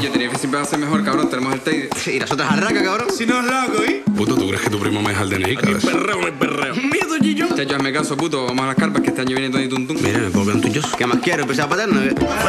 Oye, Tenerife siempre va a ser mejor, cabrón. Tenemos el Teide. Sí, y las otras arracas, cabrón. Si no es loco, ¿eh? Puto, ¿tú crees que tu primo me deja el DNI, Aquí cabeza? perreo, no hay perreo. Miedo, Gillo. Chacho, hazme caso, puto. Vamos a las carpas que este año viene Tony Tuntún. Mira, me puedo quedar un tuyo. ¿Qué más quiero? ¿Pesado paterno?